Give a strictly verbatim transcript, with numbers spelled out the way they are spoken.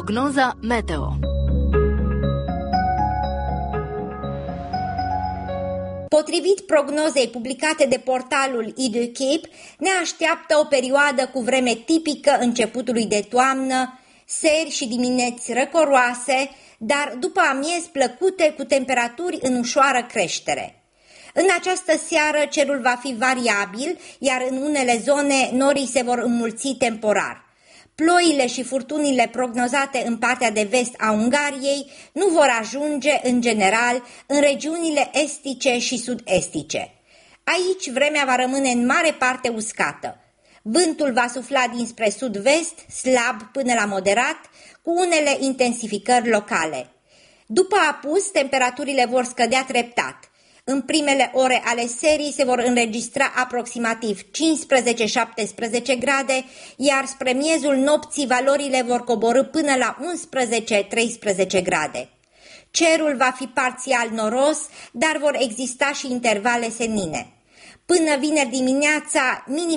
Prognoza meteo. Potrivit prognozei publicate de portalul EduCape, ne așteaptă o perioadă cu vreme tipică începutului de toamnă, seri și dimineți răcoroase, dar după amiezi plăcute cu temperaturi în ușoară creștere. În această seară cerul va fi variabil, iar în unele zone norii se vor înmulți temporar. Ploile și furtunile prognozate în partea de vest a Ungariei nu vor ajunge, în general, în regiunile estice și sud-estice. Aici vremea va rămâne în mare parte uscată. Vântul va sufla dinspre sud-vest, slab până la moderat, cu unele intensificări locale. După apus, temperaturile vor scădea treptat. În primele ore ale serii se vor înregistra aproximativ cincisprezece șaptesprezece grade, iar spre miezul nopții valorile vor coborî până la unsprezece treisprezece grade. Cerul va fi parțial noros, dar vor exista și intervale senine. Până vineri dimineața, minim